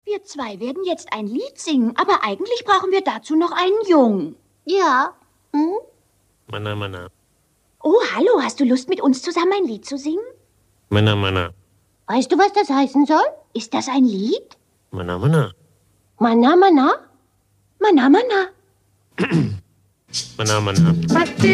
Wir zwei werden jetzt ein Lied singen, aber eigentlich brauchen wir dazu noch einen Jungen. Ja. Mana, mana. Oh, hallo, hast du Lust, mit uns zusammen ein Lied zu singen? Mana, mana. Weißt du, was das heißen soll? Ist das ein Lied? Mana, mana. Mana, mana? Mana, mana. Mana, mana.